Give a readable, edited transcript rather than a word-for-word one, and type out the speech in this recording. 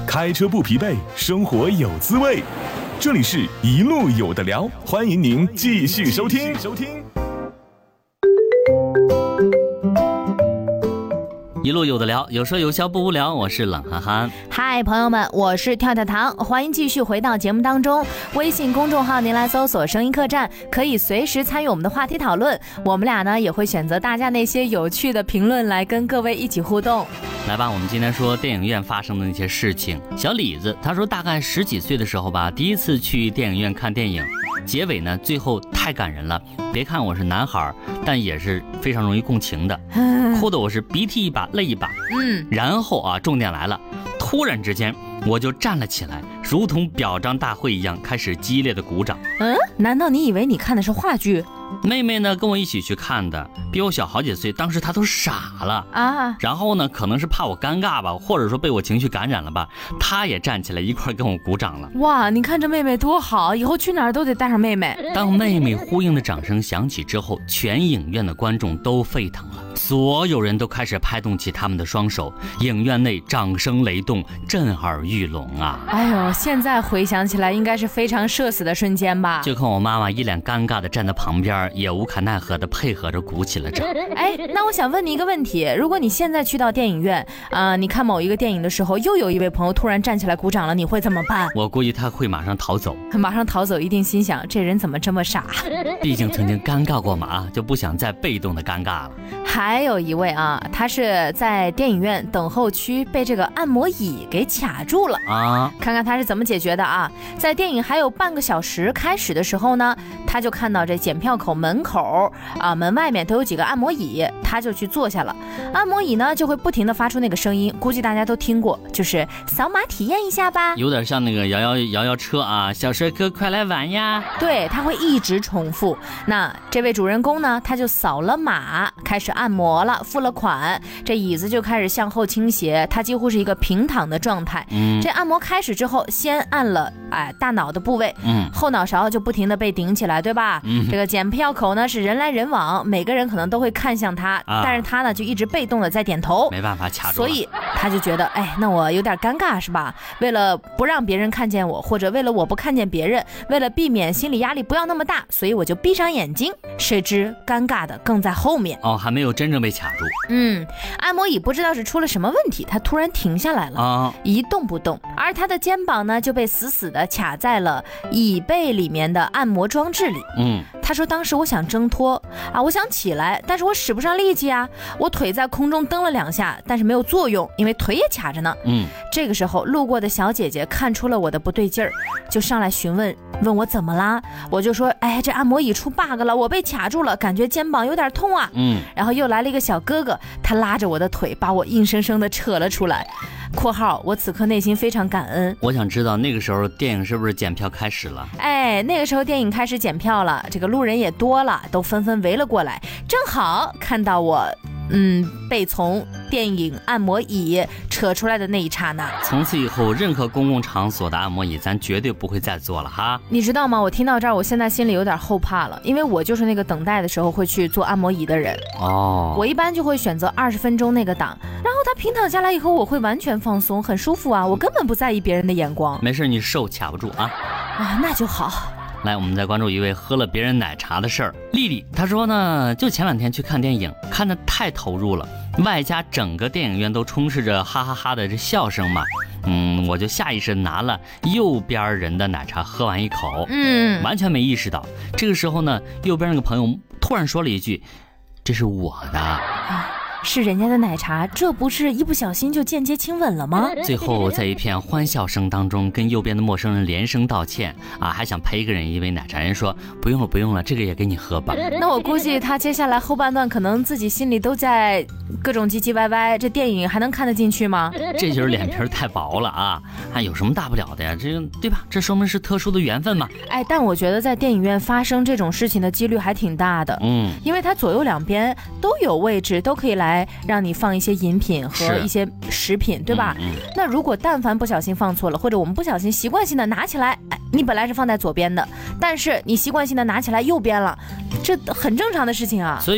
开车不疲惫，生活有滋味。这里是一路有的聊，欢迎您继续收听。 一路有的聊，有说有笑不无聊，我是冷憨憨。 嗨，朋友们，我是跳跳糖，欢迎继续回到节目当中。微信公众号您来搜索声音客栈，可以随时参与我们的话题讨论，我们俩呢也会选择大家那些有趣的评论来跟各位一起互动。 来吧，我们今天说电影院发生的那些事情。小李子他说大概10几岁的时候吧，第一次去电影院看电影，结尾呢最后太感人了，别看我是男孩，但也是非常容易共情的，哭的我是鼻涕一把泪一把。然后啊，重点来了，突然之间我就站了起来，如同表彰大会一样开始激烈的鼓掌。 难道你以为你看的是话剧？ 妹妹呢跟我一起去看的，比我小好几岁，当时她都傻了啊。然后呢，可能是怕我尴尬吧，或者说被我情绪感染了吧，她也站起来一块跟我鼓掌了。 哇，你看这妹妹多好，以后去哪儿都得带上妹妹。 当妹妹呼应的掌声响起之后，全影院的观众都沸腾了，所有人都开始拍动起他们的双手，影院内掌声雷动，震耳欲聋啊。 哎呦，现在回想起来应该是非常社死的瞬间吧。 就看我妈妈一脸尴尬的站在旁边，也无可奈何的配合着鼓起了掌。 那我想问你一个问题，如果你现在去到电影院你看某一个电影的时候，又有一位朋友突然站起来鼓掌了，你会怎么办？ 我估计他会马上逃走。 马上逃走，一定心想这人怎么这么傻。 毕竟曾经尴尬过嘛，就不想再被动的尴尬了。 还有一位啊，他是在电影院等候区被这个按摩椅给卡住了啊，看看他是怎么解决的啊。在电影还有半个小时开始的时候呢，他就看到这检票口门口门外面都有几个按摩椅，他就去坐下了。按摩椅呢就会不停的发出那个声音，估计大家都听过，就是扫码体验一下吧， 有点像那个摇摇车啊，小帅哥快来玩呀。 对，他会一直重复。那这位主人公呢，他就扫了码，开始按摩了，付了款，这椅子就开始向后倾斜，他几乎是一个平躺的状态。这按摩开始之后，先按了大脑的部位，后脑勺就不停的被顶起来，对吧？这个检票口呢是人来人往，每个人可能都会看向他，但是他呢就一直被动的在点头， 没办法卡住了。 所以他就觉得，那我有点尴尬是吧？为了不让别人看见我，或者为了我不看见别人，为了避免心理压力不要那么大，所以我就闭上眼睛。谁知尴尬的更在后面还没有真正被卡住。 按摩椅不知道是出了什么问题，他突然停下来了一动不动，而他的肩膀呢就被死死的卡在了椅背里面的按摩装置里。他说当时我想挣脱我想起来，但是我使不上力气啊，我腿在空中蹬了2下，但是没有作用，因为腿也卡着呢。这个时候路过的小姐姐看出了我的不对劲儿，就上来询问我怎么啦。我就说这按摩椅出 bug 了，我被卡住了，感觉肩膀有点痛啊。然后又来了一个小哥哥，他拉着我的腿把我硬生生的扯了出来。括号我此刻内心非常感恩。 我想知道那个时候电影是不是检票开始了？ 那个时候电影开始检票了，这个路人也多了，都纷纷围了过来，正好看到我被从电影按摩椅扯出来的那一刹那。 从此以后任何公共场所的按摩椅咱绝对不会再坐了哈。 你知道吗，我听到这儿我现在心里有点后怕了，因为我就是那个等待的时候会去坐按摩椅的人我一般就会选择20分钟那个档，然后他平躺下来以后我会完全放松，很舒服啊，我根本不在意别人的眼光。 没事，你手卡不住那就好。 来，我们再关注一位喝了别人奶茶的事儿。丽丽她说呢，就前2天去看电影，看得太投入了，外加整个电影院都充斥着哈哈哈的这笑声嘛，我就下意识拿了右边人的奶茶喝完一口，完全没意识到。这个时候呢，右边那个朋友突然说了一句：“这是我的。” 是人家的奶茶，这不是一不小心就间接亲吻了吗？ 最后在一片欢笑声当中跟右边的陌生人连声道歉还想赔一个人一杯奶茶，人说不用了不用了，这个也给你喝吧。 那我估计他接下来后半段可能自己心里都在各种唧唧歪歪，这电影还能看得进去吗？ 这就是脸皮太薄了有什么大不了的呀，这对吧？这说明是特殊的缘分嘛。 但我觉得在电影院发生这种事情的几率还挺大的，因为它左右两边都有位置，都可以来让你放一些饮品和一些食品，对吧？那如果但凡不小心放错了，或者我们不小心习惯性的拿起来，你本来是放在左边的，但是你习惯性的拿起来右边了，这很正常的事情啊。